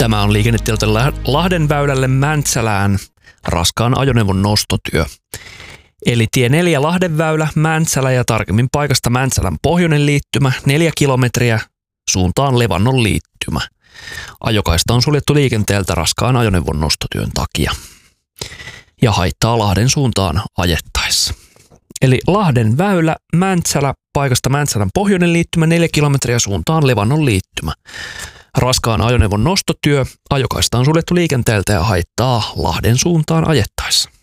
Tämä on liikennetiedote Lahden väylälle Mäntsälään raskaan ajoneuvon nostotyö. Eli tie 4 Lahden väylä Mäntsälä ja tarkemmin paikasta Mäntsälän pohjoinen liittymä 4 kilometriä suuntaan Levannon liittymä. Ajokaista on suljettu liikenteeltä raskaan ajoneuvon nostotyön takia ja haittaa Lahden suuntaan ajettaessa. Eli Lahden väylä Mäntsälä paikasta Mäntsälän pohjoinen liittymä 4 kilometriä suuntaan Levannon liittymä. Raskaan ajoneuvon nostotyö, ajokaista on suljettu liikenteeltä ja haittaa Lahden suuntaan ajettaessa.